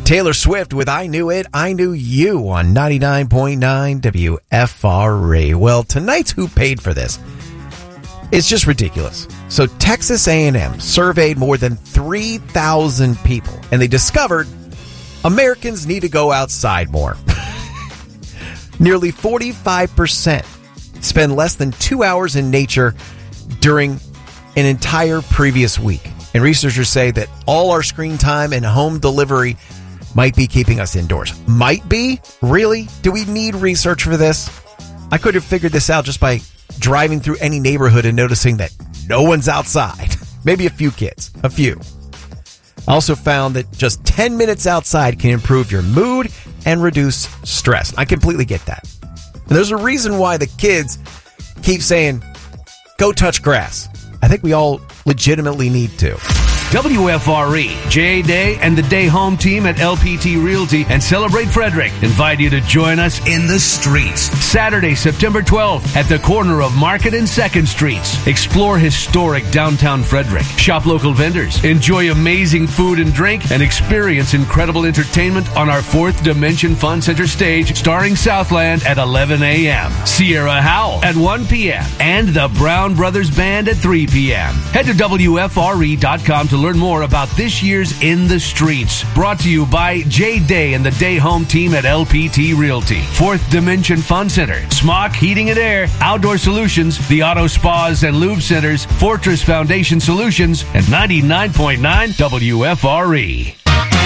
Taylor Swift with I Knew It, I Knew You on 99.9 WFRE. Well, tonight's Who Paid for This is just ridiculous. So Texas A&M surveyed more than 3,000 people, and they discovered Americans need to go outside more. Nearly 45% spend less than 2 hours in nature during an entire previous week. And researchers say that all our screen time and home delivery might be keeping us indoors. Might be? Really? Do we need research for this? I could have figured this out just by driving through any neighborhood and noticing that no one's outside. Maybe a few kids. A few. I also found that just 10 minutes outside can improve your mood and reduce stress. I completely get that. And there's a reason why the kids keep saying, go touch grass. I think we all legitimately need to. WFRE, Jay Day and the Day Home team at LPT Realty and Celebrate Frederick invite you to join us in the streets. Saturday, September 12th at the corner of Market and 2nd Streets. Explore historic downtown Frederick. Shop local vendors. Enjoy amazing food and drink and experience incredible entertainment on our 4th Dimension Fun Center stage starring Southland at 11 a.m. Sierra Howell at 1 p.m. and the Brown Brothers Band at 3 p.m. Head to WFRE.com to learn more about this year's In the Streets. Brought to you by Jay Day and the Day Home team at LPT Realty. 4th Dimension Fun Center, Smock Heating and Air, Outdoor Solutions, the Auto Spas and Lube Centers, Fortress Foundation Solutions, and 99.9 WFRE.